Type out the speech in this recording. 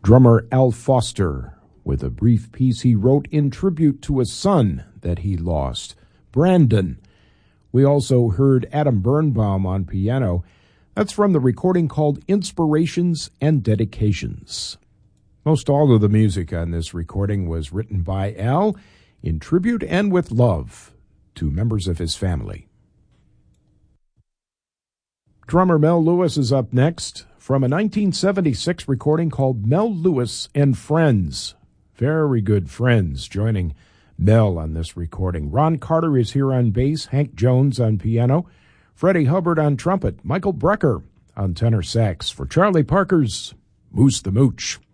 Drummer Al Foster, with a brief piece he wrote in tribute to a son that he lost, Brandon. We also heard Adam Birnbaum on piano. That's from the recording called Inspirations and Dedications. Most all of the music on this recording was written by Al in tribute and with love to members of his family. Drummer Mel Lewis is up next from a 1976 recording called Mel Lewis and Friends. Very good friends joining Mel on this recording. Ron Carter is here on bass, Hank Jones on piano, Freddie Hubbard on trumpet, Michael Brecker on tenor sax. For Charlie Parker's Moose the Mooch.